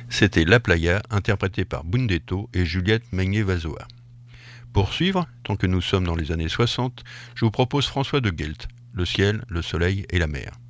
C'était La Playa, interprété par Bundetto et Juliette Meignet-Vazoa. Pour suivre, tant que nous sommes dans les années 60, je vous propose François de Guelt, Le ciel, le soleil et la mer.